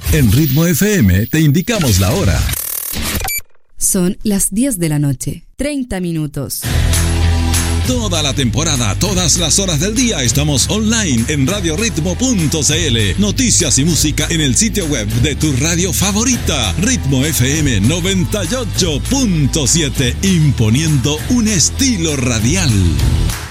En Ritmo FM te indicamos la hora. Son las 10 de la noche, 30 minutos. Toda la temporada, todas las horas del día estamos online en radioritmo.cl. Noticias y música en el sitio web de tu radio favorita. Ritmo FM 98.7, imponiendo un estilo radial.